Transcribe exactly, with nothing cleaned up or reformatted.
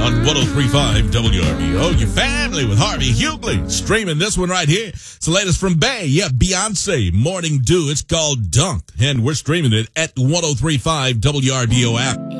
on one oh three point five W R B O. Your family with Harvey Hughley. Streaming this one right here. It's the latest from Bay. Yeah, Beyonce, Morning Dew. It's called Dunk. And we're streaming it at one oh three point five W R B O app.